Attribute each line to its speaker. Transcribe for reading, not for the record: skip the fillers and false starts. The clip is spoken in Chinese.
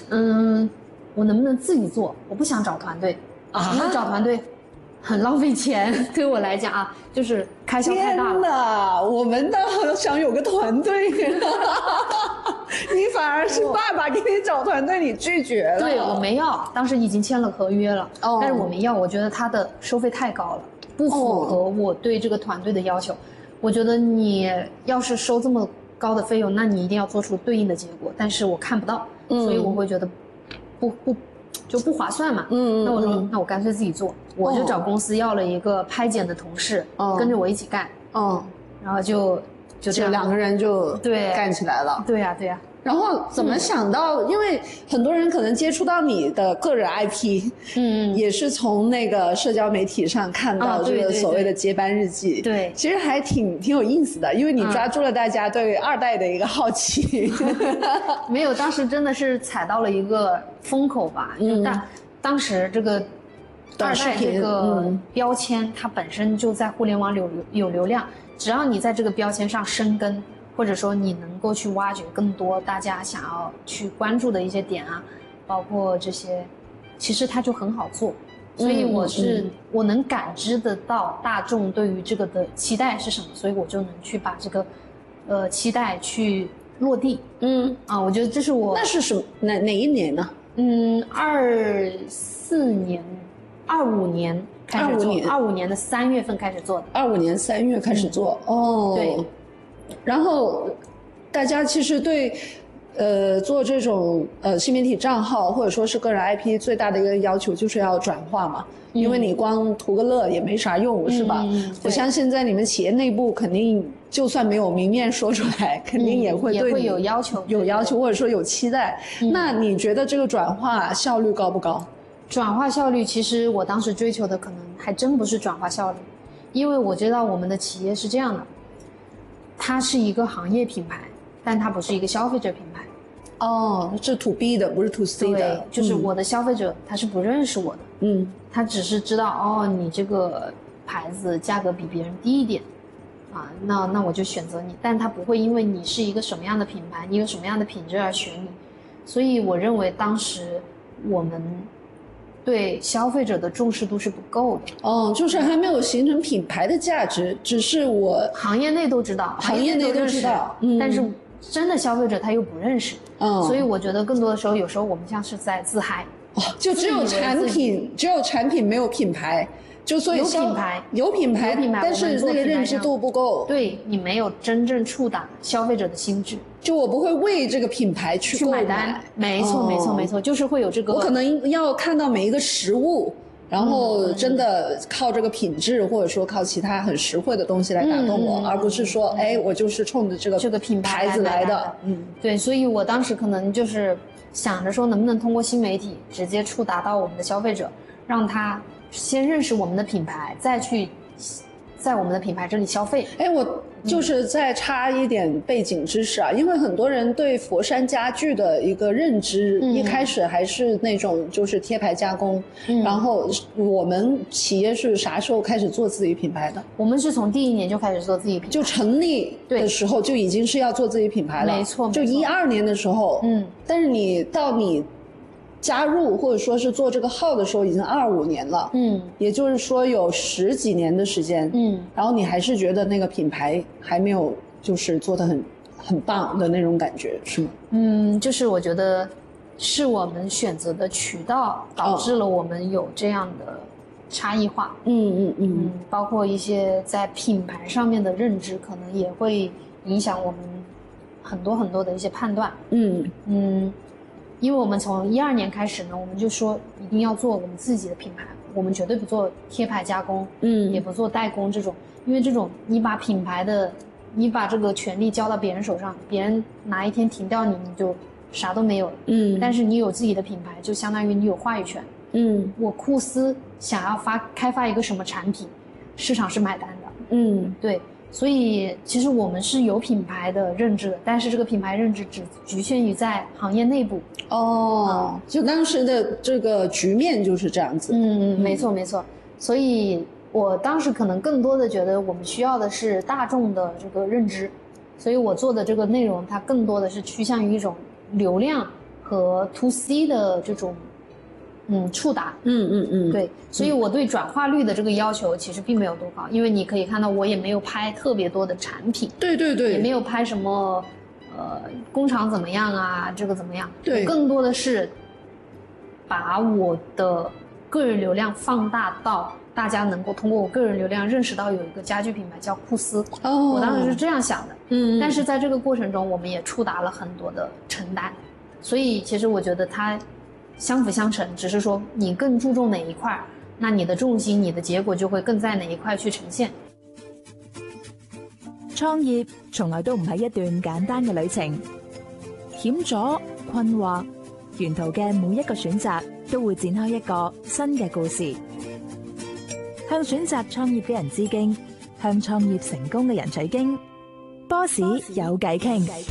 Speaker 1: 我能不能自己做？我不想找团队啊，因为找团队很浪费钱，对我来讲啊，就是开销太大了。
Speaker 2: 天哪，我们倒想有个团队，你反而是爸爸给你找团队，你拒绝了。
Speaker 1: 对，我没要，当时已经签了合约了，但是我没要，我觉得他的收费太高了，不符合我对这个团队的要求。我觉得你要是收这么高的费用，那你一定要做出对应的结果，但是我看不到，所以我会觉得不划算嘛。那我说，那我干脆自己做，我就找公司要了一个拍剪的同事，跟着我一起干。然后就这样
Speaker 2: 两个人就干起来了。
Speaker 1: 对呀。
Speaker 2: 然后怎么想到？因为很多人可能接触到你的个人 IP，也是从那个社交媒体上看到这个所谓的接班日记。
Speaker 1: 对，
Speaker 2: 其实还挺有意思的，因为你抓住了大家对二代的一个好奇。
Speaker 1: 没有，当时真的是踩到了一个风口吧。就当时这个二代这个标签，它本身就在互联网有流量，只要你在这个标签上生根。或者说你能够去挖掘更多大家想要去关注的一些点啊，包括这些，其实它就很好做。所以我能感知得到大众对于这个的期待是什么，所以我就能去把这个期待去落地。我觉得这是我。
Speaker 2: 那是什么哪一年呢
Speaker 1: ？24年，25年开始做，25年的3月份开始做的。
Speaker 2: 25年3月开始做。
Speaker 1: 对。
Speaker 2: 然后大家其实对做这种新媒体账号或者说是个人 IP 最大的一个要求就是要转化嘛，因为你光图个乐也没啥用，是吧？我相信在你们企业内部肯定就算没有明面说出来，肯定也会对你
Speaker 1: 有要求，
Speaker 2: 或者说有期待。那你觉得这个转化效率高不高？
Speaker 1: 转化效率其实我当时追求的可能还真不是转化效率，因为我知道我们的企业是这样的，它是一个行业品牌，但它不是一个消费者品牌。
Speaker 2: 是 to B 的，不是 to C 的。
Speaker 1: 对，就是我的消费者他是不认识我的，他只是知道你这个牌子价格比别人低一点，那我就选择你，但他不会因为你是一个什么样的品牌，你有什么样的品质而选你。所以我认为当时我们对消费者的重视度是不够的。
Speaker 2: 就是还没有形成品牌的价值，只是
Speaker 1: 行业内都知道，
Speaker 2: 行业内都知道，
Speaker 1: 但是真的消费者他又不认识。所以我觉得更多的时候，有时候我们像是在自嗨。
Speaker 2: 就只有产品没有品牌，就所以有品牌，但是那个认知度不够。
Speaker 1: 对，你没有真正触达消费者的心智。
Speaker 2: 就我不会为这个品牌去
Speaker 1: 买单。没错，就是会有这个。
Speaker 2: 我可能要看到每一个实物，然后真的靠这个品质，或者说靠其他很实惠的东西来打动我，而不是说我就是冲着这个品牌子来的。
Speaker 1: 对，所以我当时可能就是想着说，能不能通过新媒体直接触达到我们的消费者，让他先认识我们的品牌，再去在我们的品牌这里消费。
Speaker 2: 我就是再插一点背景知识啊，因为很多人对佛山家具的一个认知，一开始还是那种就是贴牌加工，然后我们企业是啥时候开始做自己品牌的？
Speaker 1: 我们是从第1年就开始做自己品牌，
Speaker 2: 就成立的时候就已经是要做自己品牌了。
Speaker 1: 没错，
Speaker 2: 就12年的时候，但是你加入或者说是做这个号的时候已经25年了，也就是说有10几年的时间，然后你还是觉得那个品牌还没有就是做得很棒的那种感觉，是吗？
Speaker 1: 就是我觉得是我们选择的渠道导致了我们有这样的差异化，包括一些在品牌上面的认知，可能也会影响我们很多的一些判断，因为我们从12年开始呢，我们就说一定要做我们自己的品牌，我们绝对不做贴牌加工，也不做代工这种，因为这种你把这个权利交到别人手上，别人哪一天停掉你就啥都没有了，但是你有自己的品牌，就相当于你有话语权，我酷思想要开发一个什么产品，市场是买单的，对。所以其实我们是有品牌的认知的，但是这个品牌认知只局限于在行业内部。
Speaker 2: 就当时的这个局面就是这样子。
Speaker 1: 没错。所以我当时可能更多的觉得我们需要的是大众的这个认知，所以我做的这个内容它更多的是趋向于一种流量和 to C 的这种触达。对，所以我对转化率的这个要求其实并没有多高，因为你可以看到我也没有拍特别多的产品，
Speaker 2: 对，
Speaker 1: 也没有拍什么工厂怎么样啊，这个怎么样，
Speaker 2: 对，
Speaker 1: 更多的是把我的个人流量放大到大家能够通过我个人流量认识到有一个家居品牌叫酷斯。我当时是这样想的。但是在这个过程中我们也触达了很多的承担，所以其实我觉得它相辅相成，只是說你更注重哪一塊，那你的重心你的結果就會更在哪一塊去呈現。
Speaker 3: 創業從來都唔係一段簡單嘅旅程，險阻、困惑，沿途嘅每一個選擇都會展開一個新嘅故事。向選擇創業嘅人致敬，向創業成功嘅人取經。波士有偈傾。